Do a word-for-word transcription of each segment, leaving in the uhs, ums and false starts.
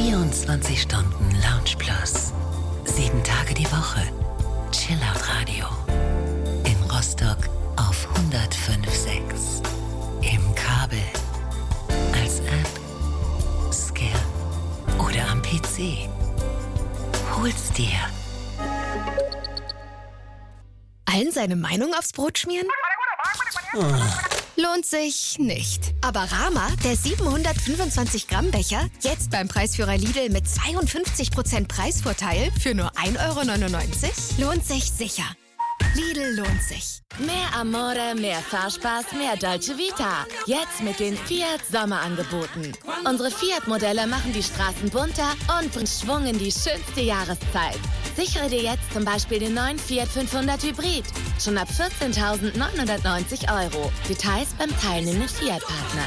vierundzwanzig Stunden Lounge Plus. Sieben Tage die Woche. Chillout Radio. In Rostock auf hundertfünf Komma sechs. Im Kabel. Als App. Scan. Oder am P C. Hol's dir. Allen seine Meinung aufs Brot schmieren? Lohnt sich nicht. Aber Rama, der siebenhundertfünfundzwanzig Gramm Becher, jetzt beim Preisführer Lidl mit zweiundfünfzig Prozent Preisvorteil für nur ein Euro neunundneunzig, lohnt sich sicher. Lidl lohnt sich. Mehr Amore, mehr Fahrspaß, mehr Dolce Vita. Jetzt mit den Fiat Sommerangeboten. Unsere Fiat-Modelle machen die Straßen bunter und bringen Schwung in die schönste Jahreszeit. Sichere dir jetzt zum Beispiel den neuen Fiat fünfhundert Hybrid. Schon ab vierzehntausendneunhundertneunzig Euro. Details beim teilnehmenden Fiat-Partner.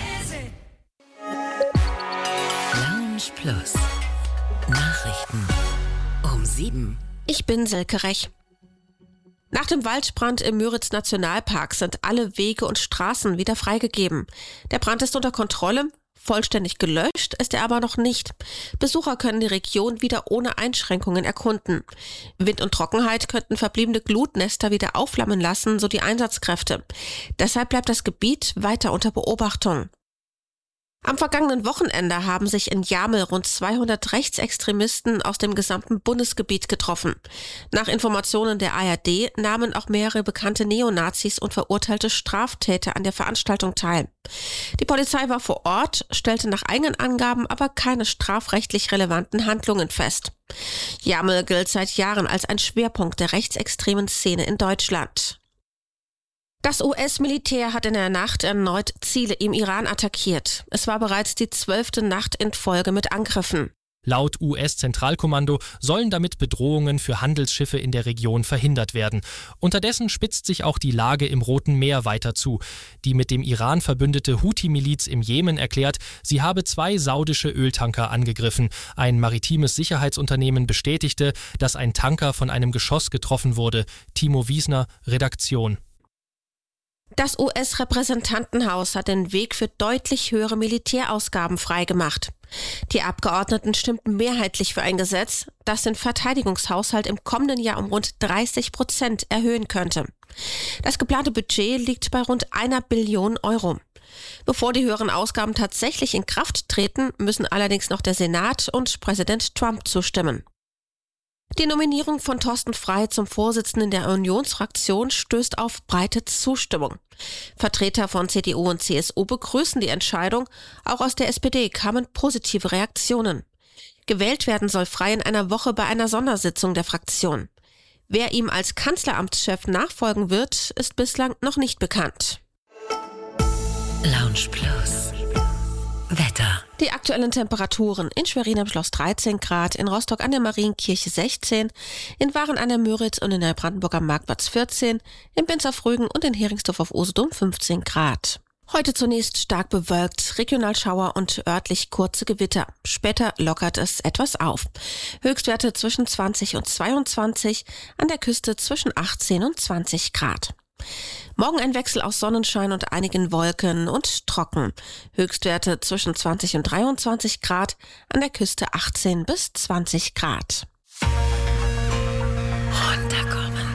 Lounge Plus. Nachrichten um sieben. Ich bin Silke Rech. Nach dem Waldbrand im Müritz-Nationalpark sind alle Wege und Straßen wieder freigegeben. Der Brand ist unter Kontrolle. Vollständig gelöscht ist er aber noch nicht. Besucher können die Region wieder ohne Einschränkungen erkunden. Wind und Trockenheit könnten verbliebene Glutnester wieder aufflammen lassen, so die Einsatzkräfte. Deshalb bleibt das Gebiet weiter unter Beobachtung. Am vergangenen Wochenende haben sich in Jamel rund zweihundert Rechtsextremisten aus dem gesamten Bundesgebiet getroffen. Nach Informationen der A R D nahmen auch mehrere bekannte Neonazis und verurteilte Straftäter an der Veranstaltung teil. Die Polizei war vor Ort, stellte nach eigenen Angaben aber keine strafrechtlich relevanten Handlungen fest. Jamel gilt seit Jahren als ein Schwerpunkt der rechtsextremen Szene in Deutschland. Das U S-Militär hat in der Nacht erneut Ziele im Iran attackiert. Es war bereits die zwölfte Nacht in Folge mit Angriffen. Laut U S-Zentralkommando sollen damit Bedrohungen für Handelsschiffe in der Region verhindert werden. Unterdessen spitzt sich auch die Lage im Roten Meer weiter zu. Die mit dem Iran verbündete Houthi-Miliz im Jemen erklärt, sie habe zwei saudische Öltanker angegriffen. Ein maritimes Sicherheitsunternehmen bestätigte, dass ein Tanker von einem Geschoss getroffen wurde. Timo Wiesner, Redaktion. Das U S-Repräsentantenhaus hat den Weg für deutlich höhere Militärausgaben freigemacht. Die Abgeordneten stimmten mehrheitlich für ein Gesetz, das den Verteidigungshaushalt im kommenden Jahr um rund dreißig Prozent erhöhen könnte. Das geplante Budget liegt bei rund einer Billion Euro. Bevor die höheren Ausgaben tatsächlich in Kraft treten, müssen allerdings noch der Senat und Präsident Trump zustimmen. Die Nominierung von Thorsten Frey zum Vorsitzenden der Unionsfraktion stößt auf breite Zustimmung. Vertreter von C D U und C S U begrüßen die Entscheidung. Auch aus der S P D kamen positive Reaktionen. Gewählt werden soll Frey in einer Woche bei einer Sondersitzung der Fraktion. Wer ihm als Kanzleramtschef nachfolgen wird, ist bislang noch nicht bekannt. Lounge Plus. Wetter. Die aktuellen Temperaturen: in Schwerin am Schloss dreizehn Grad, in Rostock an der Marienkirche sechzehn, in Waren an der Müritz und in Neubrandenburg am Marktplatz vierzehn, in Binz auf Rügen und in Heringsdorf auf Usedom fünfzehn Grad. Heute zunächst stark bewölkt, regional Schauer und örtlich kurze Gewitter. Später lockert es etwas auf. Höchstwerte zwischen zwanzig und zweiundzwanzig, an der Küste zwischen achtzehn und zwanzig Grad. Morgen ein Wechsel aus Sonnenschein und einigen Wolken und trocken. Höchstwerte zwischen zwanzig und dreiundzwanzig Grad, an der Küste achtzehn bis zwanzig Grad. Runterkommen.